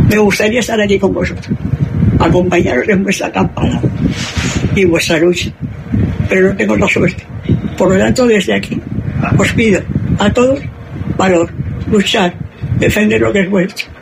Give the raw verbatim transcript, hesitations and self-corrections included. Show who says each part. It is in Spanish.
Speaker 1: Me gustaría estar allí con vosotros, acompañaros en vuestra acampada y vuestra lucha, pero no tengo la suerte. Por lo tanto, desde aquí os pido a todos valor, luchar, defender lo que es vuestro.